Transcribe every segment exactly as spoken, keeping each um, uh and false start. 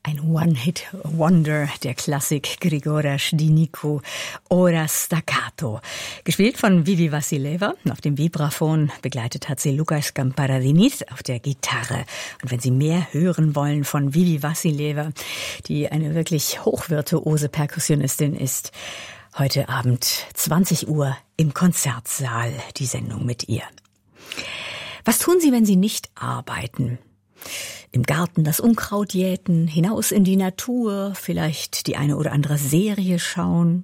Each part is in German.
Ein One-Hit-Wonder der Klassik Grigoras Dinico, Ora Staccato. Gespielt von Vivi Vassileva. Auf dem Vibraphon begleitet hat sie Lukas Gamparadinis auf der Gitarre. Und wenn Sie mehr hören wollen von Vivi Vassileva, die eine wirklich hochvirtuose Perkussionistin ist, heute Abend zwanzig Uhr im Konzertsaal die Sendung mit ihr. Was tun Sie, wenn Sie nicht arbeiten? Im Garten das Unkraut jäten, hinaus in die Natur, vielleicht die eine oder andere Serie schauen.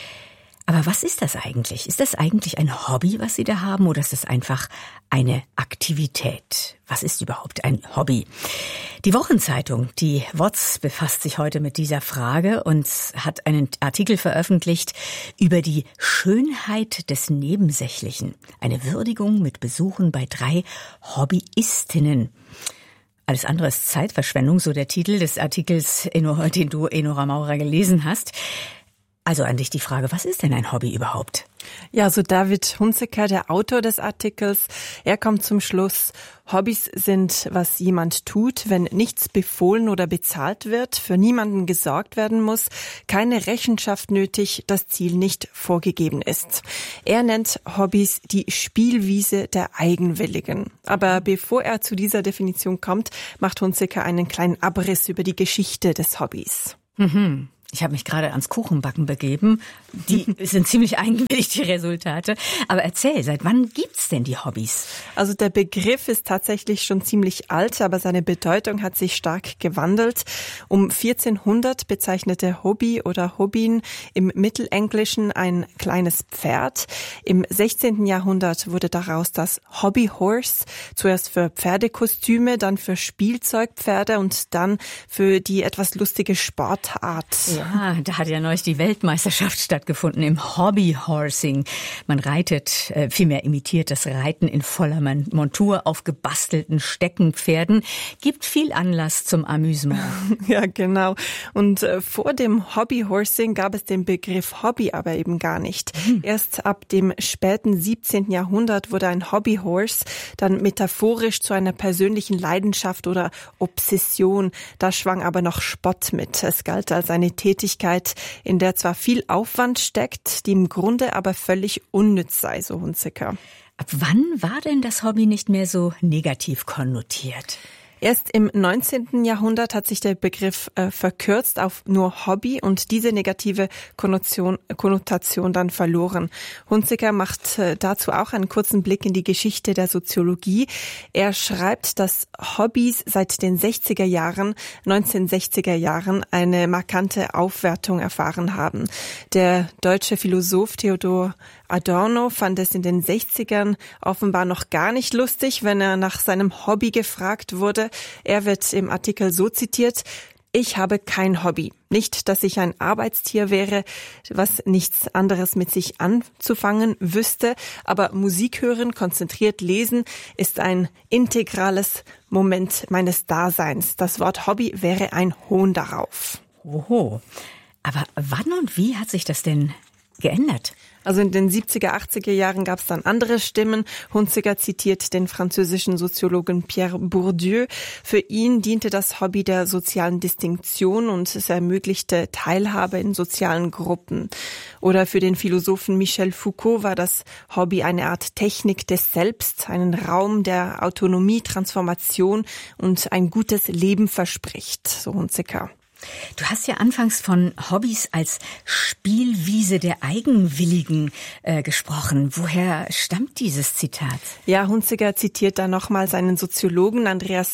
Aber was ist das eigentlich? Ist das eigentlich ein Hobby, was Sie da haben, oder ist das einfach eine Aktivität? Was ist überhaupt ein Hobby? Die Wochenzeitung, die W O Z, befasst sich heute mit dieser Frage und hat einen Artikel veröffentlicht über die Schönheit des Nebensächlichen. Eine Würdigung mit Besuchen bei drei Hobbyistinnen. Alles andere ist Zeitverschwendung, so der Titel des Artikels, den du, Enora Maurer, gelesen hast. Also an dich die Frage, was ist denn ein Hobby überhaupt? Ja, so David Hunziker, der Autor des Artikels, er kommt zum Schluss, Hobbys sind, was jemand tut, wenn nichts befohlen oder bezahlt wird, für niemanden gesorgt werden muss, keine Rechenschaft nötig, das Ziel nicht vorgegeben ist. Er nennt Hobbys die Spielwiese der Eigenwilligen. Aber bevor er zu dieser Definition kommt, macht Hunziker einen kleinen Abriss über die Geschichte des Hobbys. Mhm. Ich habe mich gerade ans Kuchenbacken begeben. Die sind ziemlich eigenwillig, die Resultate. Aber erzähl, seit wann gibt's denn die Hobbys? Also der Begriff ist tatsächlich schon ziemlich alt, aber seine Bedeutung hat sich stark gewandelt. Um vierzehnhundert bezeichnete Hobby oder Hobbin im Mittelenglischen ein kleines Pferd. Im sechzehnten Jahrhundert wurde daraus das Hobbyhorse, zuerst für Pferdekostüme, dann für Spielzeugpferde und dann für die etwas lustige Sportart. Ja, da hat ja neulich die Weltmeisterschaft stattgefunden im Hobbyhorsing. Man reitet, äh, vielmehr imitiert das Reiten in voller Montur auf gebastelten Steckenpferden. Gibt viel Anlass zum Amüsement. Ja, genau. Und äh, vor dem Hobbyhorsing gab es den Begriff Hobby aber eben gar nicht. Hm. Erst ab dem späten siebzehnten Jahrhundert wurde ein Hobbyhorse dann metaphorisch zu einer persönlichen Leidenschaft oder Obsession. Da schwang aber noch Spott mit. Es galt als eine Tätigkeit, in der zwar viel Aufwand steckt, die im Grunde aber völlig unnütz sei, so Hunziker. Ab wann war denn das Hobby nicht mehr so negativ konnotiert? Erst im neunzehnten Jahrhundert hat sich der Begriff äh, verkürzt auf nur Hobby und diese negative Konnotation, Konnotation dann verloren. Hunziker macht äh, dazu auch einen kurzen Blick in die Geschichte der Soziologie. Er schreibt, dass Hobbys seit den sechziger Jahren, neunzehnhundertsechziger Jahren eine markante Aufwertung erfahren haben. Der deutsche Philosoph Theodor Adorno fand es in den sechzigern offenbar noch gar nicht lustig, wenn er nach seinem Hobby gefragt wurde. Er wird im Artikel so zitiert: Ich habe kein Hobby. Nicht, dass ich ein Arbeitstier wäre, was nichts anderes mit sich anzufangen wüsste, aber Musik hören, konzentriert lesen, ist ein integrales Moment meines Daseins. Das Wort Hobby wäre ein Hohn darauf. Oho. Aber wann und wie hat sich das denn geändert? Also in den siebziger, achtziger Jahren gab es dann andere Stimmen. Hunziker zitiert den französischen Soziologen Pierre Bourdieu. Für ihn diente das Hobby der sozialen Distinktion und es ermöglichte Teilhabe in sozialen Gruppen. Oder für den Philosophen Michel Foucault war das Hobby eine Art Technik des Selbst, einen Raum der Autonomie, Transformation und ein gutes Leben verspricht, so Hunziker. Du hast ja anfangs von Hobbys als Spielwiese der Eigenwilligen äh, gesprochen. Woher stammt dieses Zitat? Ja, Hunziker zitiert da nochmal seinen Soziologen Andreas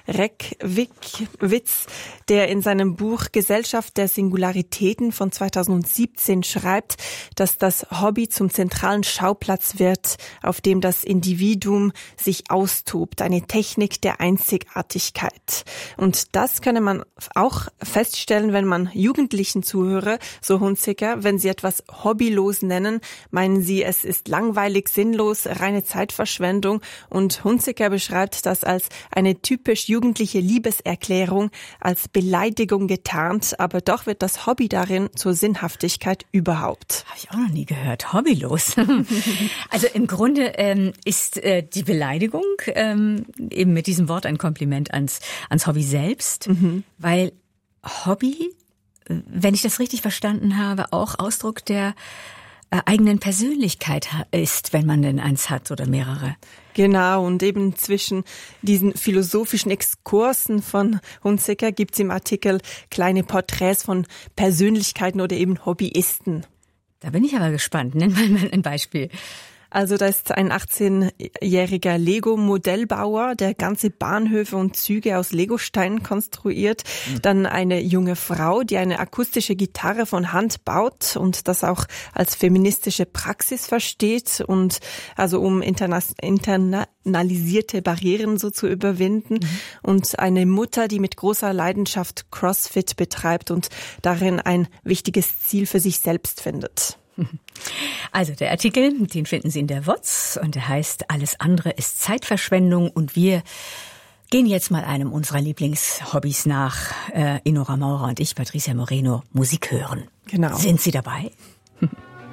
Reckwitz, der in seinem Buch Gesellschaft der Singularitäten von zweitausendsiebzehn schreibt, dass das Hobby zum zentralen Schauplatz wird, auf dem das Individuum sich austobt, eine Technik der Einzigartigkeit. Und das könne man auch feststellen, wenn man Jugendlichen zuhöre, so Hunziker, wenn sie etwas hobbylos nennen, meinen sie, es ist langweilig, sinnlos, reine Zeitverschwendung, und Hunziker beschreibt das als eine typisch jugendliche Liebeserklärung, als Beleidigung getarnt, aber doch wird das Hobby darin zur Sinnhaftigkeit überhaupt. Habe ich auch noch nie gehört, hobbylos. Also im Grunde ähm, ist äh, die Beleidigung ähm, eben mit diesem Wort ein Kompliment ans, ans Hobby selbst, mhm. weil Hobby, wenn ich das richtig verstanden habe, auch Ausdruck der äh, eigenen Persönlichkeit ist, wenn man denn eins hat oder mehrere. Genau, und eben zwischen diesen philosophischen Exkursen von Hunziker gibt es im Artikel kleine Porträts von Persönlichkeiten oder eben Hobbyisten. Da bin ich aber gespannt. Nenn mal ein Beispiel. Also da ist ein achtzehnjähriger Lego-Modellbauer, der ganze Bahnhöfe und Züge aus Legosteinen konstruiert. Mhm. Dann eine junge Frau, die eine akustische Gitarre von Hand baut und das auch als feministische Praxis versteht und also um interna- internalisierte Barrieren so zu überwinden. Mhm. Und eine Mutter, die mit großer Leidenschaft CrossFit betreibt und darin ein wichtiges Ziel für sich selbst findet. Also der Artikel, den finden Sie in der W O Z und der heißt Alles andere ist Zeitverschwendung und wir gehen jetzt mal einem unserer Lieblingshobbys nach. Äh, Inora Maurer und ich, Patricia Moreno, Musik hören. Genau. Sind Sie dabei?